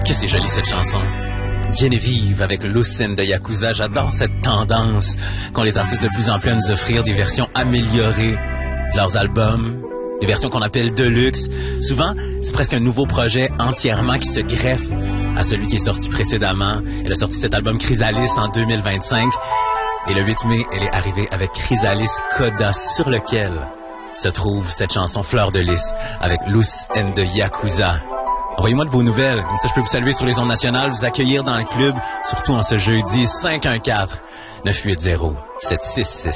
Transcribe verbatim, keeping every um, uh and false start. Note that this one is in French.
Que c'est joli cette chanson. Genevieve avec Lucine de Yakuza. J'adore cette tendance qu'ont les artistes de plus en plus à nous offrir des versions améliorées de leurs albums, des versions qu'on appelle Deluxe. Souvent, c'est presque un nouveau projet entièrement qui se greffe à celui qui est sorti précédemment. Elle a sorti cet album Chrysalis en deux mille vingt-cinq. Et le huit mai, elle est arrivée avec Chrysalis Coda, sur lequel se trouve cette chanson Fleur de Lys avec Lucine de Yakuza. Envoyez-moi de vos nouvelles, comme ça je peux vous saluer sur les ondes nationales, vous accueillir dans le club, surtout en ce jeudi. Cinq un quatre neuf huit zéro sept six six.